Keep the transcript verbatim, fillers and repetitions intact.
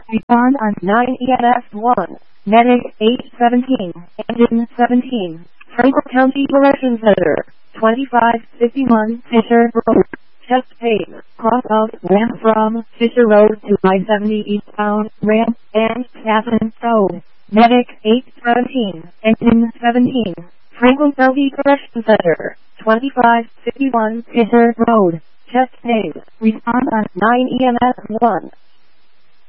Respond on nine E M S one. Medic eight seventeen. Engine seventeen. Franklin County Correction Center. twenty-five fifty-one Fisher Road. Chest pain. Cross out ramp from Fisher Road to I seventy eastbound ramp and Casson Road. Medic eight seventeen. Engine seventeen. Franklin County Correction Center. twenty-five fifty-one Fisher Road. Chest pain. Respond on nine E M S one.